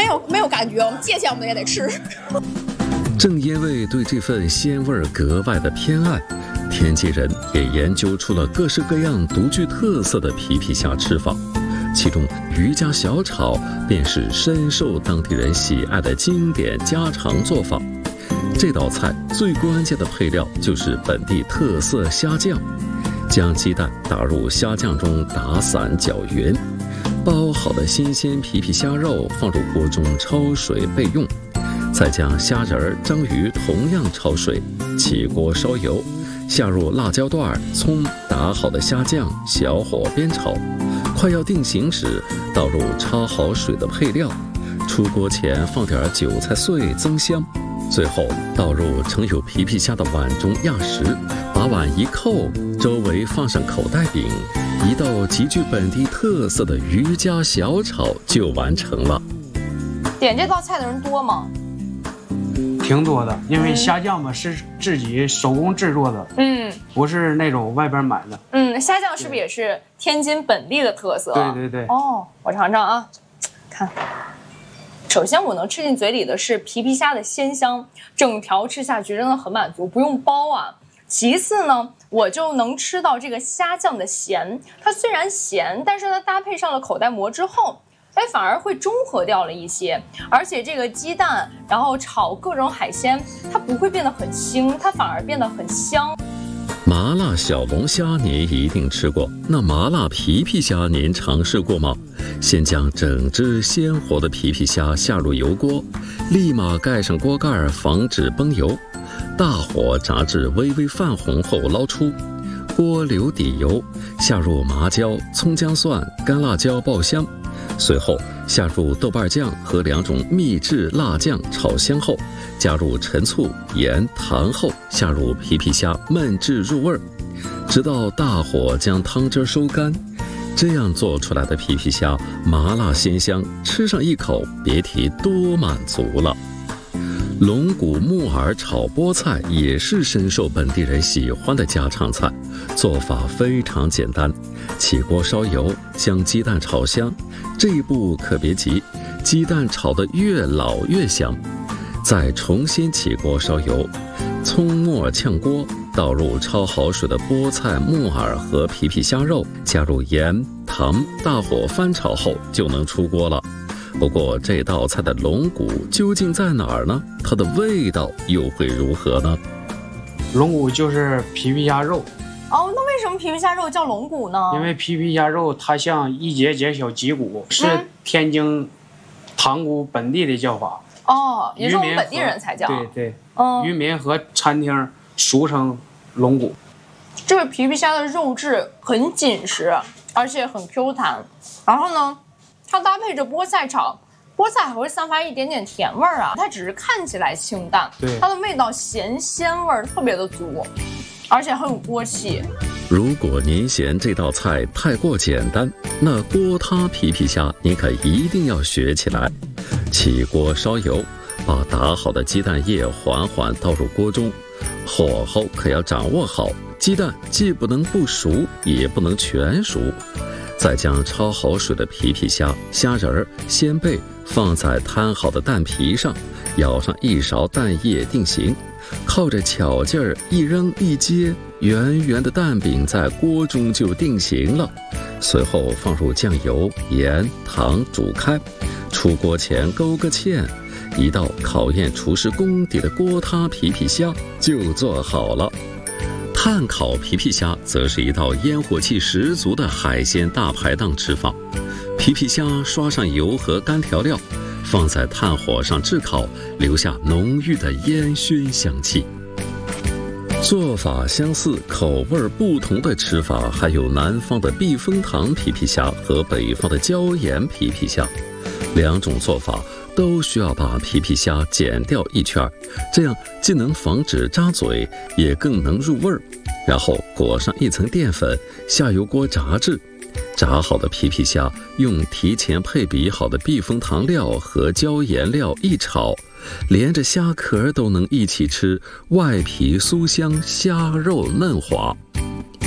没有感觉，我们借钱我们也得吃。 正因为对这份鲜味格外的偏爱，天津人也研究出了各式各样独具特色的皮皮虾吃法，其中渔家小炒便是深受当地人喜爱的经典家常做法。这道菜最关键的配料就是本地特色虾酱，将鸡蛋打入虾酱中打散搅匀，包好的新鲜皮皮虾肉放入锅中焯水备用，再将虾仁、章鱼同样焯水，起锅烧油，下入辣椒段、葱，打好的虾酱，小火煸炒，快要定型时，倒入焯好水的配料，出锅前放点韭菜碎增香，最后倒入盛有皮皮虾的碗中压实，把碗一扣，周围放上口袋饼，一道极具本地特色的渔家小炒就完成了。 点这道菜的人多吗？ 挺多的，因为虾酱嘛是自己手工制作的，不是那种外边买的。 虾酱是不是也是天津本地的特色？ 对对对。 哦，我尝尝啊，看。首先我能吃进嘴里的是皮皮虾的鲜香，整条吃下去真的很满足，不用包啊。其次呢，我就能吃到这个虾酱的咸，它虽然咸，但是它搭配上了口袋膜之后，反而会中和掉了一些。而且这个鸡蛋，然后炒各种海鲜，它不会变得很腥，它反而变得很香。 麻辣小龙虾您一定吃过，那麻辣皮皮虾您尝试过吗？先将整只鲜活的皮皮虾下入油锅，立马盖上锅盖，防止崩油。大火炸至微微泛红后捞出，锅留底油，下入麻椒、葱姜蒜、干辣椒爆香，随后下入豆瓣酱和2种秘制辣酱炒香后，加入陈醋、盐、糖后，下入皮皮虾焖至入味，直到大火将汤汁收干。这样做出来的皮皮虾麻辣鲜香，吃上一口别提多满足了。龙骨木耳炒菠菜也是深受本地人喜欢的家常菜，做法非常简单，起锅烧油，将鸡蛋炒香，这一步可别急，鸡蛋炒得越老越香。再重新起锅烧油，葱末炝锅，倒入焯好水的菠菜、木耳和皮皮虾肉，加入盐、糖，大火翻炒后就能出锅了。不过这道菜的龙骨究竟在哪儿呢？它的味道又会如何呢？ 龙骨就是皮皮虾肉。 哦，那为什么皮皮虾肉叫龙骨呢？ 因为皮皮虾肉它像一节节小脊骨，是天津塘沽本地的叫法。 哦，也是我们本地人才叫。 对对，渔民和餐厅俗称龙骨。 这个皮皮虾的肉质很紧实，而且很 Q 弹。然后呢，它搭配着菠菜炒，菠菜还会散发一点点甜味儿啊。它只是看起来清淡， 对， 它的味道咸鲜味儿特别的足，而且很有锅气。 如果您嫌这道菜太过简单，那锅塌皮皮虾您可一定要学起来。起锅烧油，把打好的鸡蛋液缓缓倒入锅中，火候可要掌握好，鸡蛋既不能不熟，也不能全熟。再将焯好水的皮皮虾、虾仁、鲜贝放在摊好的蛋皮上，舀上一勺蛋液定型，靠着巧劲儿一扔一接，圆圆的蛋饼在锅中就定型了。随后放入酱油、盐、糖煮开，出锅前勾个芡，一道考验厨师功底的锅塌皮皮虾就做好了。炭烤皮皮虾则是一道烟火气十足的海鲜大排档吃法。皮皮虾刷上油和干调料，放在炭火上炙烤，留下浓郁的烟熏香气。做法相似，口味不同的吃法还有南方的避风塘皮皮虾和北方的椒盐皮皮虾。2种做法都需要把皮皮虾剪掉一圈，这样既能防止扎嘴，也更能入味儿。然后裹上一层淀粉，下油锅炸制。炸好的皮皮虾用提前配比好的避风塘料和椒盐料一炒，连着虾壳都能一起吃，外皮酥香，虾肉嫩滑。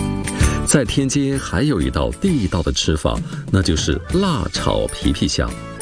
在天津还有一道地道的吃法，那就是辣炒皮皮虾。